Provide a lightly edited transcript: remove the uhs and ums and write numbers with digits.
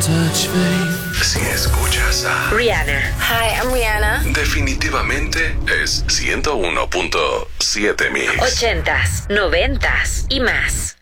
Si escuchas a Rihanna. Hi, I'm Rihanna. definitivamente es 101.7 Mix. 80s, 90s y más.